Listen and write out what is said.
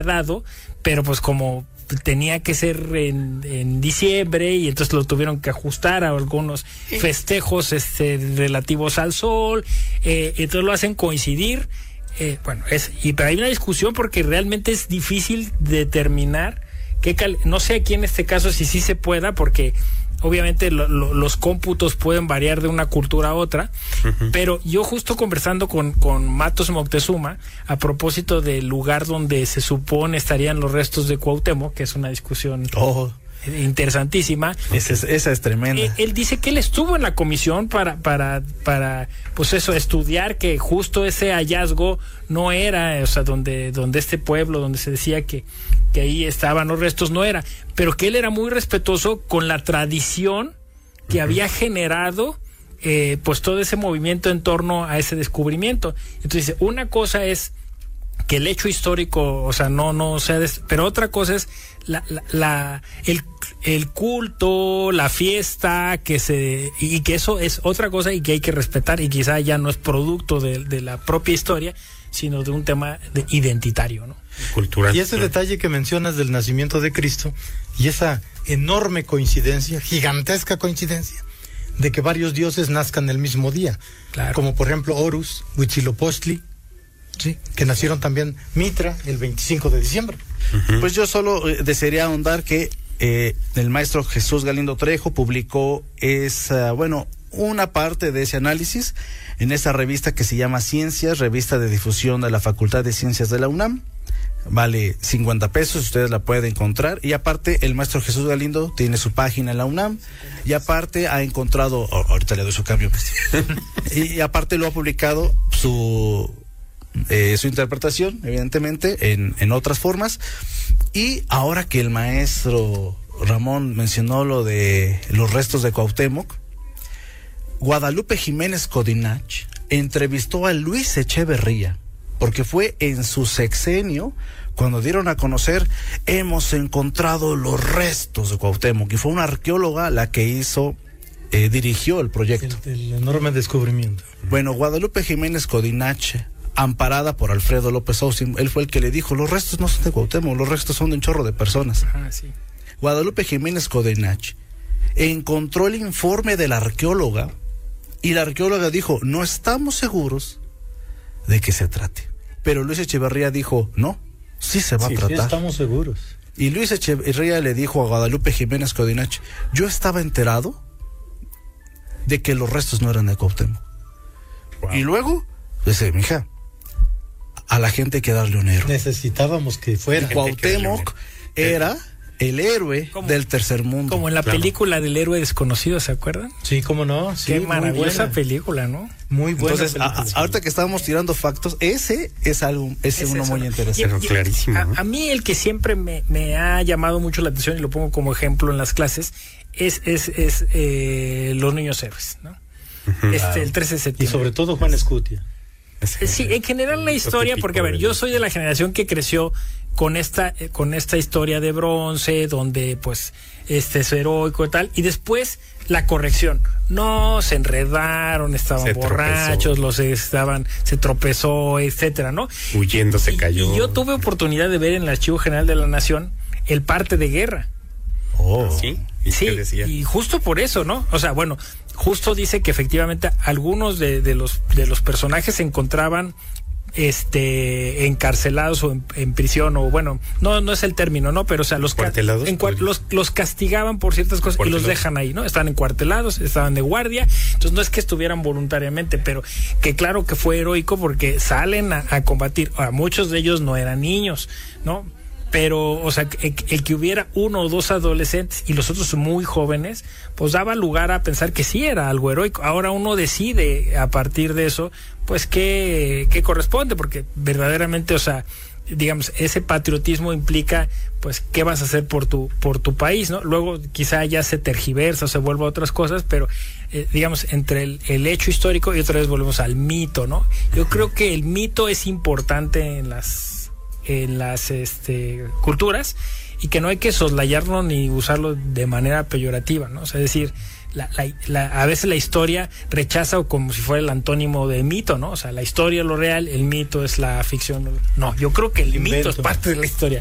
dado, pero pues como tenía que ser en diciembre y entonces lo tuvieron que ajustar a algunos festejos relativos al sol, entonces lo hacen coincidir. Pero hay una discusión porque realmente es difícil determinar no sé aquí en este caso si sí se pueda, porque obviamente los cómputos pueden variar de una cultura a otra, pero yo justo conversando con Matos Moctezuma a propósito del lugar donde se supone estarían los restos de Cuauhtémoc, que es una discusión interesantísima. Esa es tremenda. Él dice que él estuvo en la comisión para pues eso, estudiar que justo ese hallazgo no era, o sea, donde este pueblo, donde se decía que ahí estaban los restos, no era, pero que él era muy respetuoso con la tradición que había generado pues todo ese movimiento en torno a ese descubrimiento. Entonces dice, una cosa es que el hecho histórico, o sea, no sea, pero otra cosa es el culto, la fiesta, y que eso es otra cosa y que hay que respetar, y quizá ya no es producto de la propia historia, sino de un tema identitario, ¿no? Cultural. Y ese detalle que mencionas del nacimiento de Cristo y esa enorme coincidencia, gigantesca coincidencia, de que varios dioses nazcan el mismo día, claro, como por ejemplo Horus, Huitzilopochtli, sí, que nacieron también Mitra el 25 de diciembre. Pues yo solo desearía ahondar que el maestro Jesús Galindo Trejo publicó una parte de ese análisis en esa revista que se llama Ciencias, revista de difusión de la Facultad de Ciencias de la UNAM. Vale 50 pesos, ustedes la pueden encontrar. Y aparte, el maestro Jesús Galindo tiene su página en la UNAM. Y aparte ha encontrado, ahorita le doy su cambio, y aparte lo ha publicado su interpretación, evidentemente, en otras formas. Y ahora que el maestro Ramón mencionó lo de los restos de Cuauhtémoc, Guadalupe Jiménez Codinach entrevistó a Luis Echeverría, porque fue en su sexenio cuando dieron a conocer, hemos encontrado los restos de Cuauhtémoc, y fue una arqueóloga la que dirigió el proyecto. El enorme descubrimiento. Bueno, Guadalupe Jiménez Codinach, amparada por Alfredo López Austin, él fue el que le dijo, los restos no son de Cuauhtémoc, los restos son de un chorro de personas. Sí. Guadalupe Jiménez Codinach encontró el informe de la arqueóloga, y la arqueóloga dijo, no estamos seguros de qué se trate. Pero Luis Echeverría dijo, no, sí se va a tratar. Sí, estamos seguros. Y Luis Echeverría le dijo a Guadalupe Jiménez Codinach, yo estaba enterado de que los restos no eran de Cuauhtémoc. Wow. Y luego, dice, mija, a la gente hay que darle un héroe. Necesitábamos que fuera. Cuauhtémoc era el héroe del tercer mundo. Como en la película del héroe desconocido, ¿se acuerdan? Sí, cómo no. Sí, qué maravillosa película, ¿no? Muy buena. Entonces, ahorita que estábamos tirando factos, ese es uno muy interesante. Clarísimo. A mí el que siempre me ha llamado mucho la atención, y lo pongo como ejemplo en las clases, es los niños héroes, ¿no? El 13 de septiembre. Y sobre todo Juan Escutia. Sí, en general la historia, porque a ver, yo soy de la generación que creció con esta historia de bronce, donde pues es heroico y tal, y después la corrección. No, se enredaron, estaban borrachos, se tropezó, etcétera, ¿no? Huyendo se cayó. Y yo tuve oportunidad de ver en el Archivo General de la Nación el parte de guerra. ¿Sí? ¿Y sí, qué decía? Y justo por eso, ¿no? O sea, bueno, justo dice que efectivamente algunos de los personajes se encontraban encarcelados o en prisión, o bueno, no es el término, ¿no? Pero o sea, los castigaban por ciertas cosas y los dejan ahí, ¿no? Estaban encuartelados, estaban de guardia, entonces no es que estuvieran voluntariamente, pero que claro que fue heroico porque salen a combatir. Ahora, muchos de ellos no eran niños, ¿no? Pero, o sea, el que hubiera uno o dos adolescentes y los otros muy jóvenes, pues daba lugar a pensar que sí era algo heroico. Ahora uno decide a partir de eso, pues qué corresponde, porque verdaderamente, o sea, digamos, ese patriotismo implica, pues, qué vas a hacer por tu país, ¿no? Luego quizá ya se tergiversa o se vuelva a otras cosas, pero digamos, entre el hecho histórico y otra vez volvemos al mito, ¿no? Yo creo que el mito es importante en las en las culturas, y que no hay que soslayarlo ni usarlo de manera peyorativa, ¿no? O sea, es decir, a veces la historia rechaza o como si fuera el antónimo de mito, ¿no? O sea, la historia es lo real, el mito es la ficción. No, yo creo que el mito es parte de la historia.